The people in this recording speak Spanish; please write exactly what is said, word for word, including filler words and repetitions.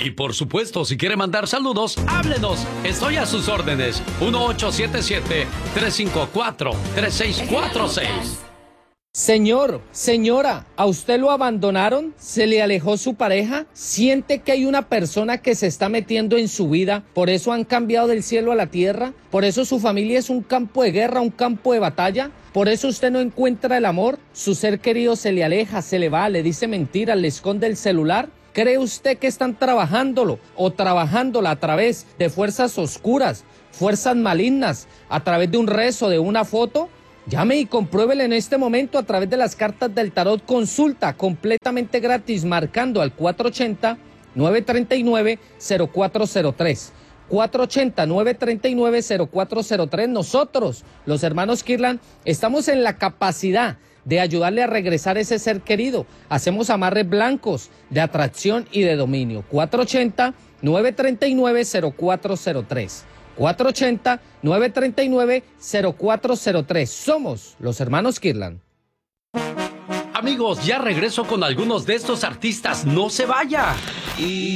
Y por supuesto, si quiere mandar saludos, háblenos. Estoy a sus órdenes. uno ocho siete siete, tres cinco cuatro, tres seis cuatro seis. Señor, señora, ¿a usted lo abandonaron? ¿Se le alejó su pareja? ¿Siente que hay una persona que se está metiendo en su vida? ¿Por eso han cambiado del cielo a la tierra? ¿Por eso su familia es un campo de guerra, un campo de batalla? ¿Por eso usted no encuentra el amor? ¿Su ser querido se le aleja, se le va, le dice mentiras, le esconde el celular? ¿Cree usted que están trabajándolo o trabajándola a través de fuerzas oscuras, fuerzas malignas, a través de un rezo, de una foto? Llame y compruébele en este momento a través de las cartas del tarot. Consulta completamente gratis marcando al cuatro ocho cero, nueve tres nueve, cero cuatro cero tres. cuatro ocho cero, nueve tres nueve, cero cuatro cero tres. Nosotros, los hermanos Kirlan, estamos en la capacidad de ayudarle a regresar ese ser querido. Hacemos amarres blancos de atracción y de dominio. cuatro ocho cero, nueve tres nueve, cero cuatro cero tres. cuatro ocho cero, nueve tres nueve, cero cuatro cero tres. Somos los hermanos Kirlan. Amigos, ya regreso con algunos de estos artistas. No se vaya. Y